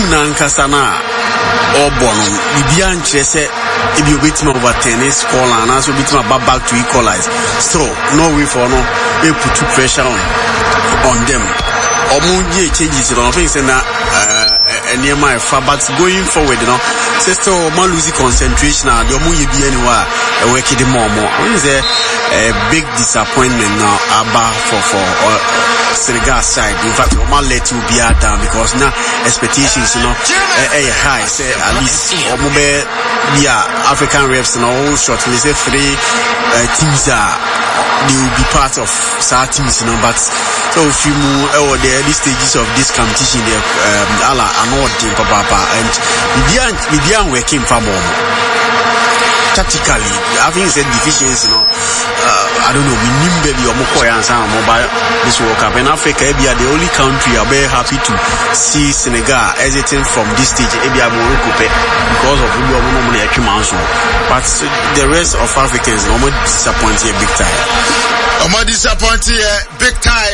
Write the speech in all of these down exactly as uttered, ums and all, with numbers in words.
nankasa na obono bibia nkyerɛ sɛ ebi obetima overturn score line and so obetima back to equalize. So no way for no they put too pressure on on them. Omunje changes on things na uh near my far but going forward, you know, say so man losing concentration and the omunje be anywhere uh, work it more more. I mean, it's a big disappointment now about for for uh, Senegal side. In fact, man let you be down because now expectations, you know, uh, uh, high. Say at least omube be African reps and all short. Let's say three uh, teams are they will be part of some teams, you know, but so if you move over the early stages of this competition, they um, ala another team, papa, and we began we began working for more. Tactically, I think it's a deficiency, you know. Uh, I don't know, we need baby or Mokoya and some mobile this World Cup. In Africa, we are the only country are very happy to see Senegal exiting from this stage. We are Morocco because of who are normally a but the rest of Africans are more disappointed big time. I'm more disappointed big time.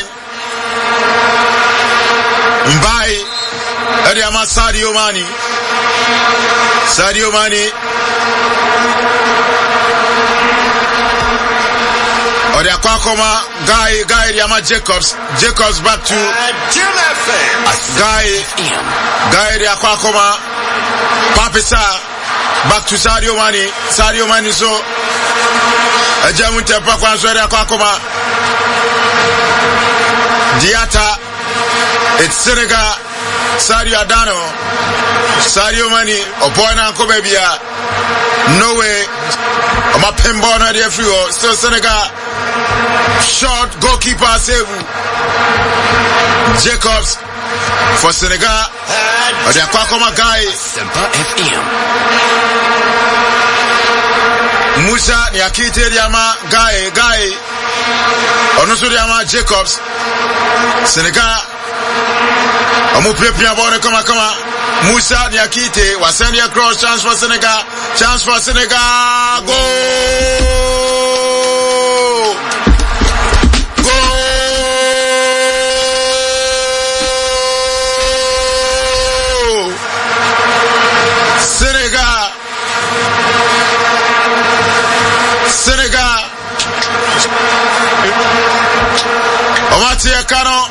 Mbai, Ediama Sadio Mane. Sadio Mane. Ode akwakoma guy guy Ediama Jacobs. Jacobs back to guy guy Ediama akwakoma Papisa back to Sadio Mane. Sadio Mane so Ajamunte pa kwa so Ediama akwakoma Diata. It's Senegal. Sadio Adano. Sadio Mane. Opoina Nko Bebia. No way. Oma Pembo na de free. Still Senegal. Short goalkeeper save. Jacobs for Senegal. Ode akwakoma guy. Semper F M. Musa ni akite diama guy guy. Onusu diama Jacobs. Senegal. Omo prepare ball come come. Musa Niakite was sending across chance for Senegal. Chance for Senegal. Go! Go! Senegal. Senegal. Omatia Kano.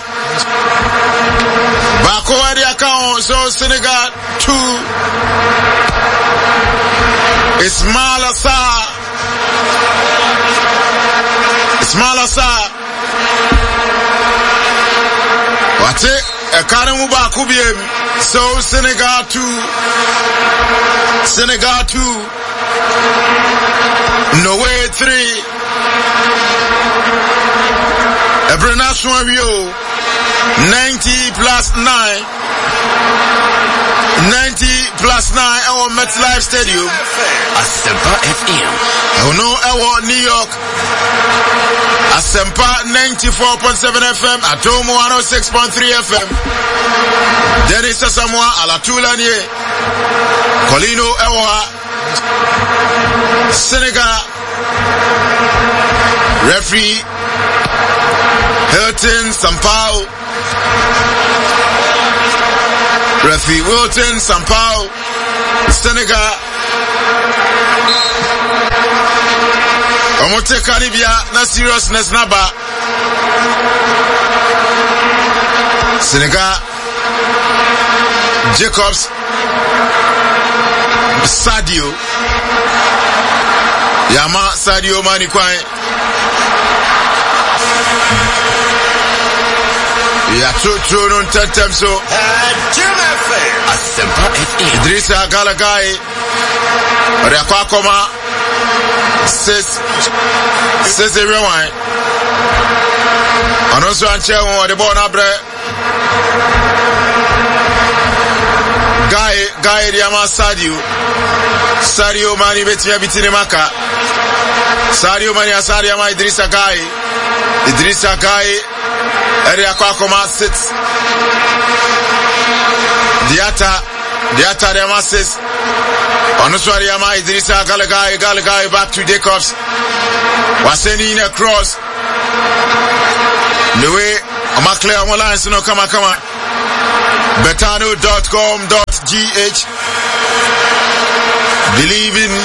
Bakowari account, so Senegal two. Ismail Assar. Ismail Assar. Wate Ekaramu Bakubiem. So Senegal two. Senegal two. Norway three. Every national view. ninety plus nine. ninety plus nine. Our MetLife Stadium. Asempa F M. Oh no, our New York. Asempa ninety-four point seven F M. Atomo one oh six point three F M. Dennis Samoa Alatulanie. Colino Ewa. Senegal. Referee Hilton Sampao. Referee Wilton Sampao. Senegal. Omote Caribia na seriousness naba. Senegal. Jacobs. Sadio. Yama Sadio Mane kwai. Ya true true non tentem so. Asempa F M. Idrissa Galagai. Ore akwakoma. Six. Six everyone. Anoso anche won the ball na bre. Guy guy Diama Sadio. Sadio Mane betia bitine maka. Sadio Mane Sadio Mane Idrissa Guy. Idrissa Guy. Area Kwakoma sits. Diata, Diata Diama sits. Onuswari Yama Idrissa Galagai, Galagai back to Jacobs. Was sending a cross. The way Omakle Omola is no come come. betano dot com dot g h. Believe in,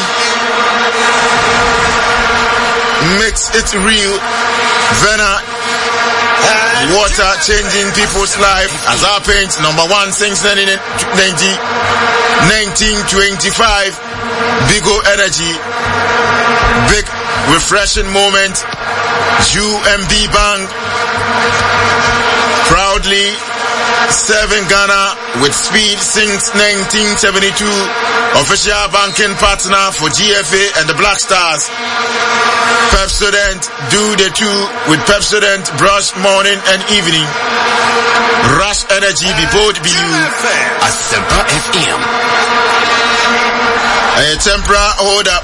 makes it real. Vena, water changing people's life. As our paint, number one since nineteen twenty-five. Bigo Energy, big refreshing moment. U M B Bank, proudly serving Ghana with speed since nineteen seventy-two. Official banking partner for G F A and the Black Stars. Pepsodent, do the two with Pepsodent, brush morning and evening. Rush Energy, be bold, be you. Asempa F M. A tempera, hold up.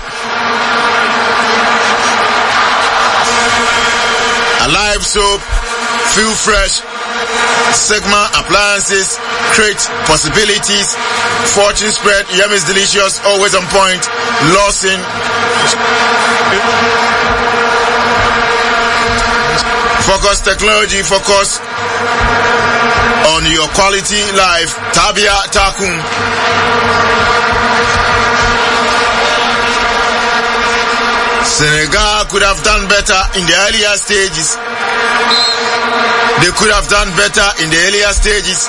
Alive soap, feel fresh. Sigma appliances, create possibilities. Fortune spread, yum is delicious, always on point. Lawson. Focus technology, focus on your quality life. Tabia Takun. Senegal could have done better in the earlier stages. They could have done better in the earlier stages.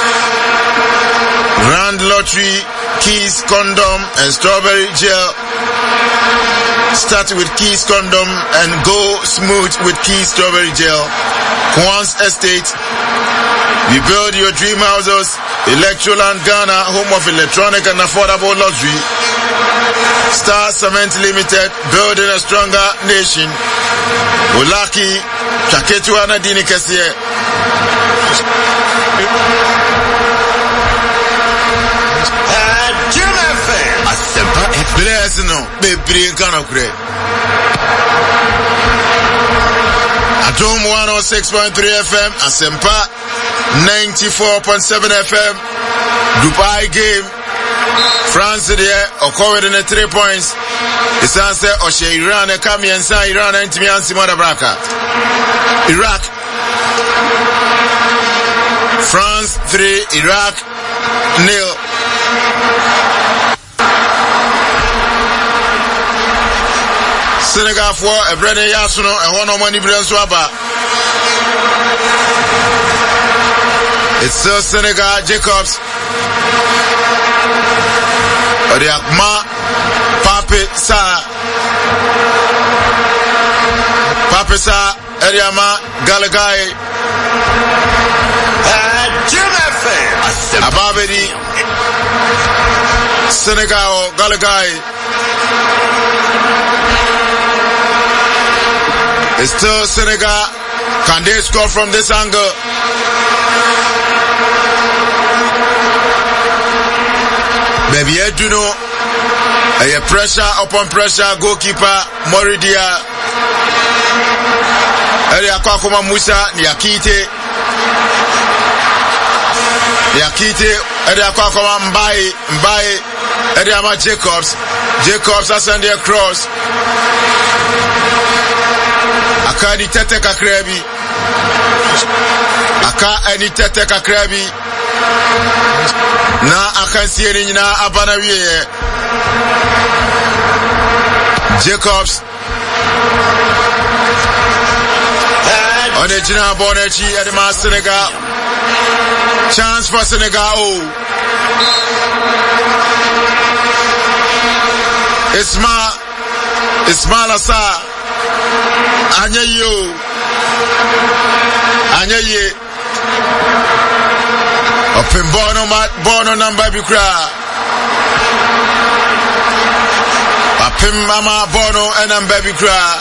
Grand lottery, Keys condom and strawberry gel. Start with Keys condom and go smooth with Keys strawberry gel. Kwan's Estate. We build your dream houses. Electroland Ghana, home of electronic and affordable luxury. Star Cement Limited, building a stronger nation. Ulaki, Chaketu Anadini Kesiye. Asempa F M. Bless no, baby, Ghana kure. Atom one oh six point three F M, Asempa ninety-four point seven F M. Dubai game. France there, occurred in the three points. It's answer Oshe Iran, a Kami and Sa Iran and Timian Simona Braka. Iraq. France three, Iraq nil. Senegal four, a Brennan Yasuno, and one on money Bren Swaba. It's still Senegal, Jacobs. Oriakma Pape Sa Pape Sa Eriama Galagai Ababedi Senegal Galagai. It's still Senegal. Can they score from this angle? Baby, I do know a pressure upon pressure. Goalkeeper Moridia Elia Kwakoma Musa Niakite Niakite Elia Kwakoma Mbai Mbai Ediama Jacobs Jacobs ascend across Akadi Tete Kakrebi Aka Eni Tete Kakrebi Na akansi eni nyina abana wiye. Jacobs Onejina Bonechi Edema Senegal. Chance for Senegal. Oh, Isma Ismail Asa Anyayo Anyaye Open Bono Bono number Bikra Open Mama Bono and number Bikra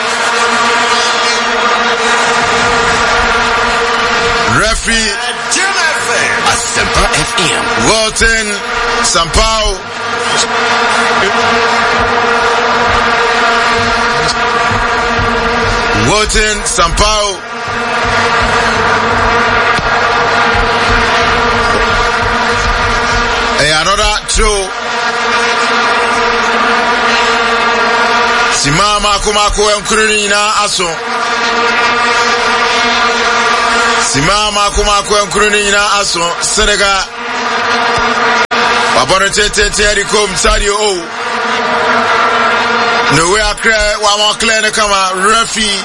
Referee Asempa F M. Walton Sampao Walton Sampao Hey, another throw. Simama Kumako and Kurina Aso Sima makuma kwa nkuruni nyina aso Senegal. Wabone tete tete kom Sadio O. No way akre wa mo clear ne kama referee.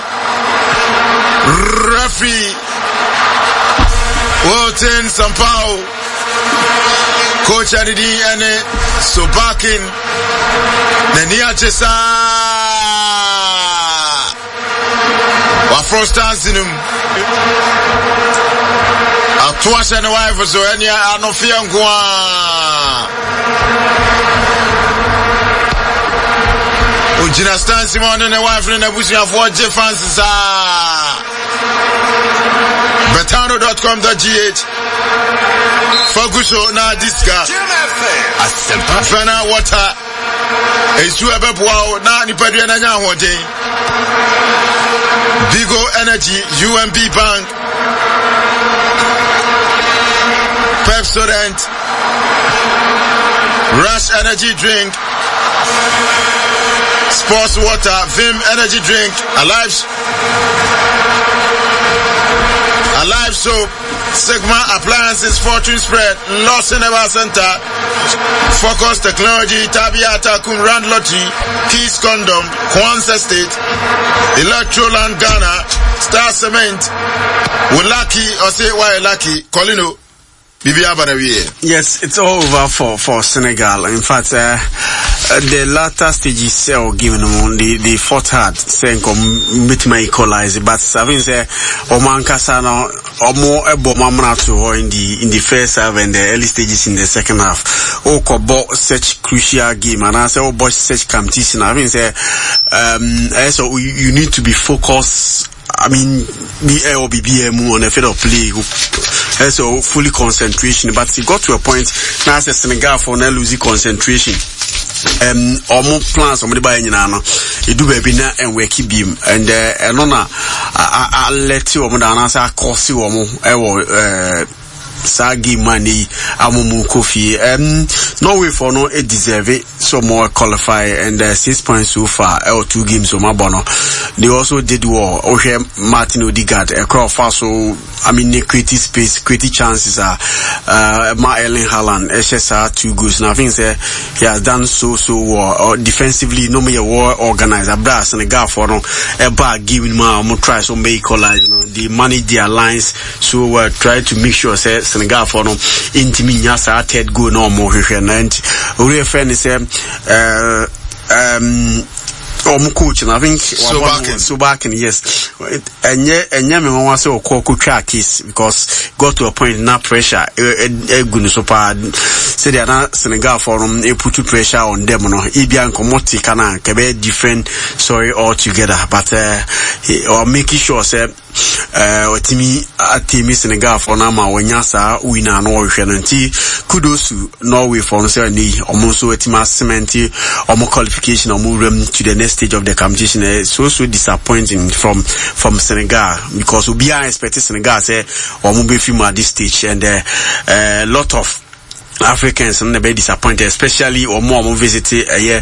Referee. Wilton Sampao. Coach Adidi ene Sobakin. Nenia Chesa. Wa first dance in him. Atwasha na wife so eni anofia ngwa. Ujina stance mo na wife na busu afo je fans sa. betano dot com dot g h. Faguso na diska. Asempa Fana water. Esu ebeboa na nipadua na nya hoden. Bigo Energy, U M B Bank, Pepsodent, Rush Energy Drink, Sports Water, Vim Energy Drink, Alive, Alive Soap, Sigma Appliances, Fortune Spread, Lawson Ever Center, Focus Technology, Tabiata Kumrand Lottery, Keys Condom, Kwanzaa State, Electroland Ghana, Star Cement, Wulaki, or say why Lucky, Colino, Bibi Abadawiye. Yes, it's all over for, for Senegal. In fact, uh, the latter stages are given them the the fought hard saying come meet my equalize, but having say Oman Kasano or more ebo mamra to in the in the first half and the early stages in the second half. O kobo such crucial game and I say oh boy such competition. Having say um so you need to be focused. I mean, B A or B B M on a field of play, so fully concentration. But it got to a point now as a Senegal for now losing concentration. Um, or more plans on the buy in Nano, you do baby now and we keep him and uh, and on a I let you on answer cost you or more uh Sagi money, Amumu Kofi. Um, Norway for no it deserve it, so more qualify and uh, six points so far. Or two games on Mabono. They also did war. Okay, Martin Odegaard, a crowd fast. So I mean, the creative space, creative chances are. Uh, Ma Erling Haaland, H S R two goals. Now I think uh, he has done so so well. Or defensively, no more war organizer. Brass and a guy for no a bag giving ma more try so make collide. You know, they manage their lines so uh, try to make sure say. Senegal for no intimi nyasa third go no more and we friend is uh um um coach and I think so back in yes and yeah and yeah me want to say okoko twa case because got to a point now pressure e gunu so pa say they are Senegal for them e put pressure on them no e bia nkomoti kana ke be different sorry all together but uh or making sure say uh otimi atimi Senegal for na ma wonya sa winner no hwe nanti kudos to Norway for say ni omo so etima cement omo qualification omo rem to the next stage of the competition. It's so so disappointing from from Senegal because we are expecting Senegal say omo be film at this stage and a uh, uh, lot of Africans and very disappointed, especially or more visit a year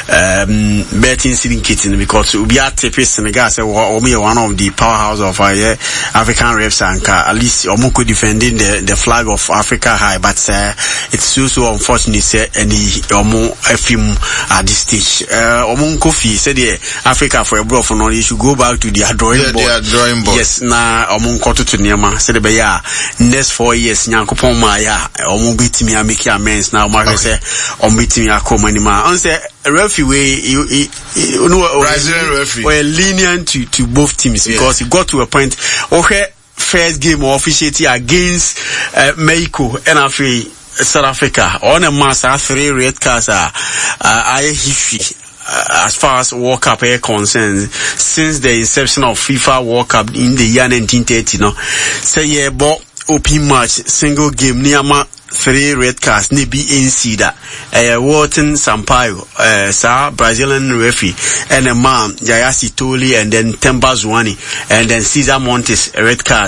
um betting sitting kitchen because we are tape Senegal say or me one of the powerhouse of our uh, African reps and at least Omoko defending the the flag of Africa high, but uh, it's so so unfortunate say any Omo film at this stage. Uh Omonko fi said the Africa for a bro for no you should go back to their drawing yeah, board. Their drawing board. Yes, na Omonko to Niama said the ya next four years Nyankopon Maya Omo betimi make amends now Mark say on meeting your comanima on say referee way you, you, you know Brazilian referee were lenient to to both teams yeah. Because it got to a point okay first game of officiating against uh, Mexico and after South Africa on a mass three red cards are uh, history Uh, as far as World Cup is concerned, since the inception of FIFA World Cup in the year nineteen thirty, no, say yeah, but open match, single game, Niama, three red cards, ni be in Sida, eh, Walton Sampaio, eh, sa Brazilian referee, and a man, Yayasi Toli, and then Temba Zwane, and then Cesar Montes, a red card.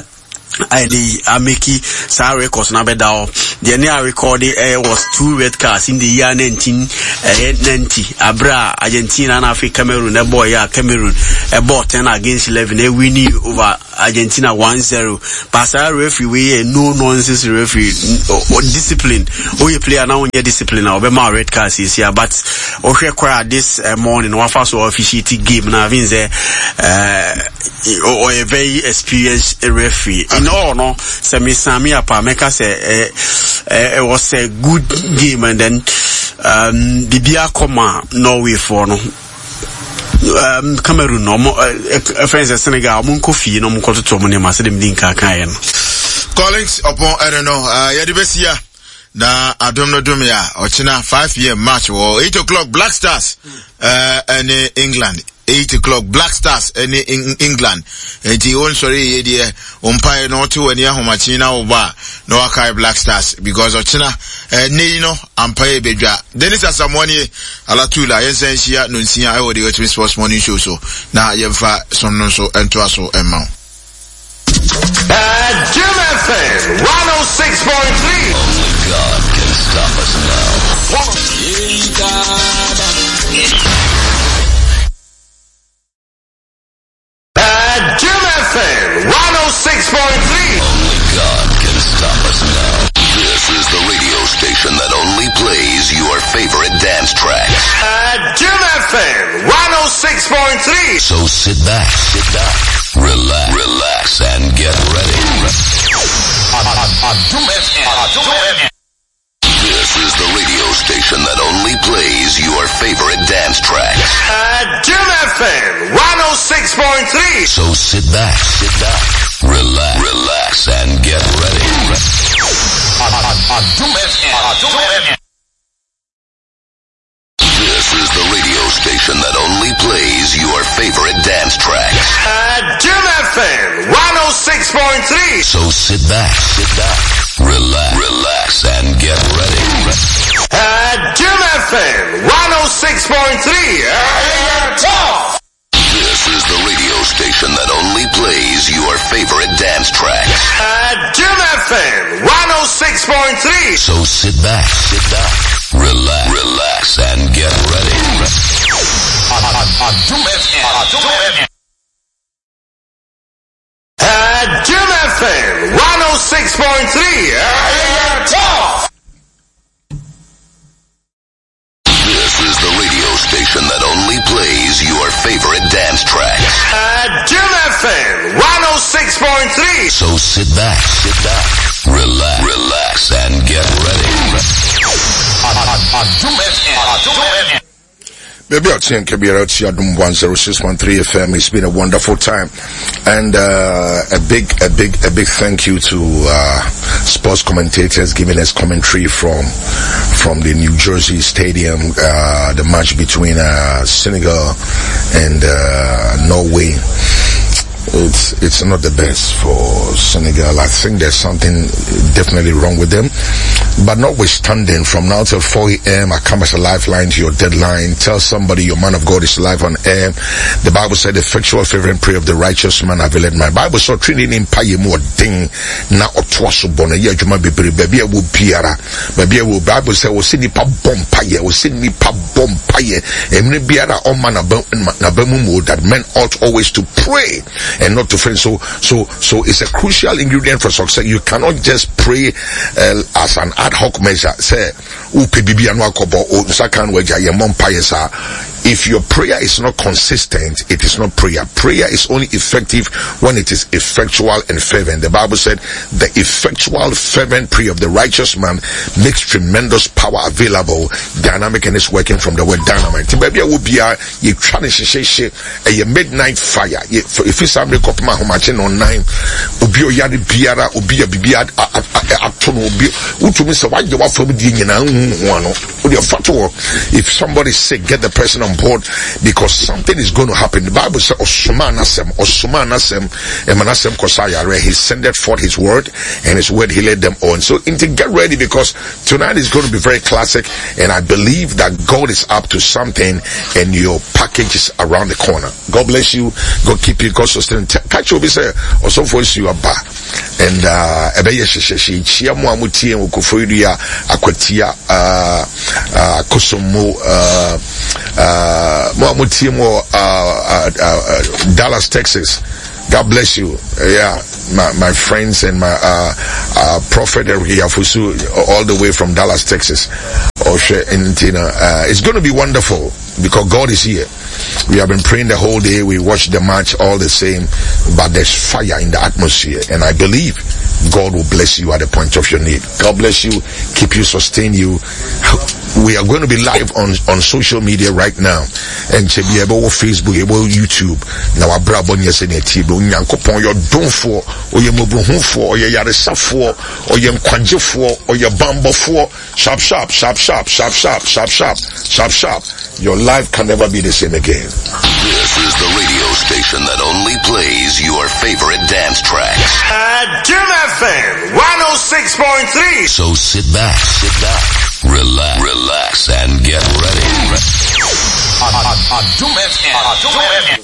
I the Ameki Sa records na bedao. The near recorded uh, was two red cards in the year nineteen ninety. Abra Argentina and Africa Cameroon. A boy yeah Cameroon. A ball ten against eleven. A winning over Argentina one zero. But Sa referee we a no nonsense referee or, or discipline. Oh you play now when you discipline now. Be my red cards is here. But oh she acquire this uh, morning. One first officiating game now. Means uh or a very experienced referee. No, no. So Miss Sammy Apa make us say it was a good game, and then um Bibia Koma Norway for no um Cameroon no uh, friends Senegal mun kofi no mun koto to mun ma se dem din kan kan callings upon I don't know uh ya de besia na adom no dum ya ochina five year match or eight o'clock Black Stars uh in England. Eight o'clock Black Stars in, in England. And he won't sorry idea umpire no two and Yahomachina Oba no Akai Black Stars because of China uh Nino umpire Beja. Dennis as someone ye Alatula Yensensia Nunsia I would go to sports morning show so now Yemfa Sononso and Tuaso and Mount. At Jim F M one oh six point three. Only God can stop us now. Jim F M one oh six point three. Only God can stop us now. This is the radio station that only plays your favorite dance tracks. At Jim F M one oh six point three. So sit back, sit back, relax, relax, and get ready. This is the radio station that only plays your favorite dance tracks. At Jim F M one oh six point three. So sit back, sit back, relax, relax, and get ready. This is the radio station that only plays your favorite dance tracks. At Jim F M one oh six point three. So sit back, sit back, relax, relax, and get ready. At Jim F M one oh six point three. This is the radio station that only plays your favorite dance tracks. At Jim F M one oh six point three. So sit back, sit back, relax, relax, and get ready. At Jim F M one oh six point three. This is the radio station that only plays your favorite dance tracks. At Jim F M one oh six point three. So sit back, sit back, relax, relax, and get ready. Maybe I'll think Kabira Adum one oh six point three F M. It's been a wonderful time. And uh, a big, a big, a big thank you to uh, sports commentators giving us commentary from from the New Jersey Stadium, uh, the match between uh, Senegal and uh, Norway. It's it's not the best for Senegal. I think there's something definitely wrong with them. But notwithstanding, from now till four a.m. I come as a lifeline to your deadline. Tell somebody your man of God is live on air. The Bible said the effectual fervent prayer of the righteous man availeth my Bible. So training in paye more ding na otwaso bona ye adwuma bebre baby wo biara. Baby wo Bible say wo sini pa bom paye, wo sini pa bom paye. Emre biara o man na bamu mo that men ought always to pray and not to faint. So, so, so it's a crucial ingredient for success. You cannot just pray uh, as an ad hoc measure. Say, if your prayer is not consistent, it is not prayer. Prayer is only effective when it is effectual and fervent. The Bible said the effectual fervent prayer of the righteous man makes tremendous power available, dynamic, and is working from the word dynamite. Maybe I will be a midnight fire. If it's somebody called Mahomachen on nine, Ubio Yadi Biara, Ubia Bibiad, Atono, Utu Mister, why you want from the Union? If somebody's sick, get the person on board because something is going to happen. The Bible says, Osumanasem, Osumanasem, Emanasem Kosayare, he sendeth forth his word, and his word he led them on. So, into get ready because tonight is going to be very classic, and I believe that God is up to something, and your package is around the corner. God bless you. God keep you. God sustain. Catch you, say, also for you are back. And, uh, Ebeye Sheshe, Chiamu Amuti, and Ukufuria, Aquatia, uh, uh, Kosomo, uh, uh, Moamutimo, uh, uh, uh, Dallas, Texas. God bless you. Uh, yeah, my, my friends and my, uh, uh, prophet Yafusu, all the way from Dallas, Texas. Oshe and Tina. Uh, it's going to be wonderful because God is here. We have been praying the whole day. We watched the match all the same, but there's fire in the atmosphere, and I believe God will bless you at the point of your need. God bless you, keep you, sustain you. We are going to be live on on social media right now, and to be able Facebook, able YouTube. Now, our brother yesterday, Tibo, Yankopon, your don't for, or your Mobuhun for, or your Yarisa for, or your Kwanjo for, or your Bambo for. Sharp, sharp, sharp, sharp, sharp, sharp, sharp, sharp, sharp, sharp. Your life can never be the same again. This is the radio station that only plays your favorite dance tracks. Uh, Jim F M one oh six point three. So sit back, sit back, relax, relax, and get ready. Jim F M.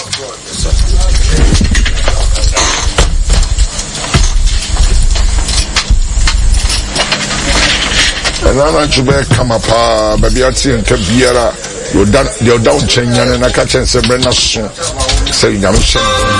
And I'm not sure come up, baby, I see in Kabiera. You're done, you're down, Chenya, and I catch and say, Brenna, say,